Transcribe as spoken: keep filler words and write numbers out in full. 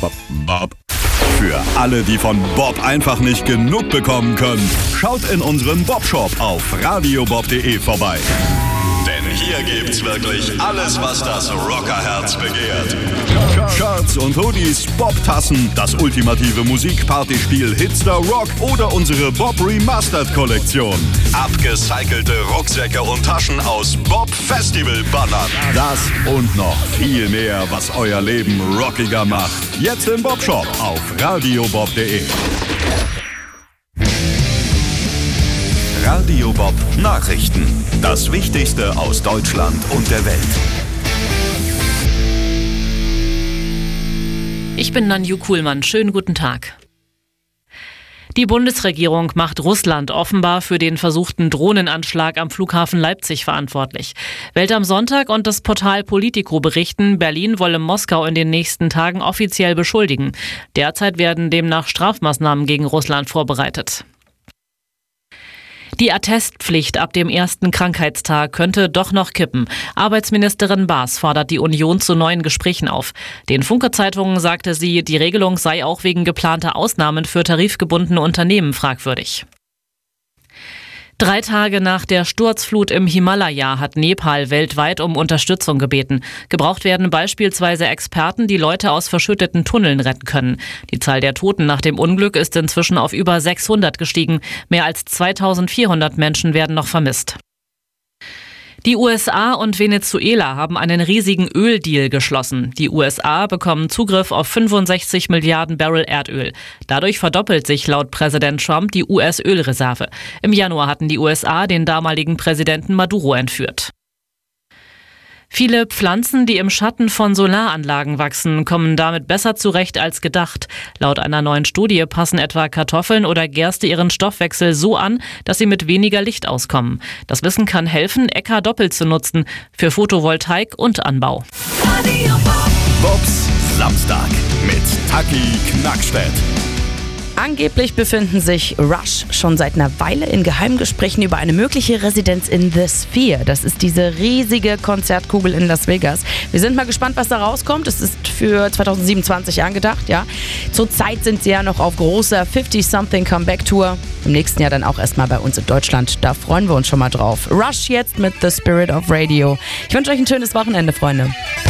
Bob, Bob. Für alle, die von Bob einfach nicht genug bekommen können, schaut in unserem Bob-Shop auf radiobob punkt de vorbei. Denn hier gibt's wirklich alles, was das Rockerherz begehrt. Shirts und Hoodies, Bob-Tassen, das ultimative Musikpartyspiel Hitster Rock oder unsere Bob Remastered-Kollektion. Abgecycelte Rucksäcke und Taschen aus Bob-Festival-Bannern. Das und noch viel mehr, was euer Leben rockiger macht. Jetzt im Bob-Shop auf radiobob punkt de. Radio Bob Nachrichten. Das Wichtigste aus Deutschland und der Welt. Ich bin Nanju Kuhlmann. Schönen guten Tag. Die Bundesregierung macht Russland offenbar für den versuchten Drohnenanschlag am Flughafen Leipzig verantwortlich. Welt am Sonntag und das Portal Politico berichten, Berlin wolle Moskau in den nächsten Tagen offiziell beschuldigen. Derzeit werden demnach Strafmaßnahmen gegen Russland vorbereitet. Die Attestpflicht ab dem ersten Krankheitstag könnte doch noch kippen. Arbeitsministerin Baas fordert die Union zu neuen Gesprächen auf. Den Funke-Zeitungen sagte sie, die Regelung sei auch wegen geplanter Ausnahmen für tarifgebundene Unternehmen fragwürdig. Drei Tage nach der Sturzflut im Himalaya hat Nepal weltweit um Unterstützung gebeten. Gebraucht werden beispielsweise Experten, die Leute aus verschütteten Tunneln retten können. Die Zahl der Toten nach dem Unglück ist inzwischen auf über sechshundert gestiegen. Mehr als zweitausendvierhundert Menschen werden noch vermisst. Die U S A und Venezuela haben einen riesigen Öldeal geschlossen. Die U S A bekommen Zugriff auf fünfundsechzig Milliarden Barrel Erdöl. Dadurch verdoppelt sich laut Präsident Trump die U S-Ölreserve. Im Januar hatten die U S A den damaligen Präsidenten Maduro entführt. Viele Pflanzen, die im Schatten von Solaranlagen wachsen, kommen damit besser zurecht als gedacht. Laut einer neuen Studie passen etwa Kartoffeln oder Gerste ihren Stoffwechsel so an, dass sie mit weniger Licht auskommen. Das Wissen kann helfen, Äcker doppelt zu nutzen, für Photovoltaik und Anbau. Bobs Samstag mit Taki Knackstedt. Angeblich befinden sich Rush schon seit einer Weile in Geheimgesprächen über eine mögliche Residenz in The Sphere. Das ist diese riesige Konzertkugel in Las Vegas. Wir sind mal gespannt, was da rauskommt. Es ist für zweitausendsiebenundzwanzig angedacht, ja. Zurzeit sind sie ja noch auf großer fifty-something-Comeback-Tour. Im nächsten Jahr dann auch erstmal bei uns in Deutschland. Da freuen wir uns schon mal drauf. Rush jetzt mit The Spirit of Radio. Ich wünsche euch ein schönes Wochenende, Freunde.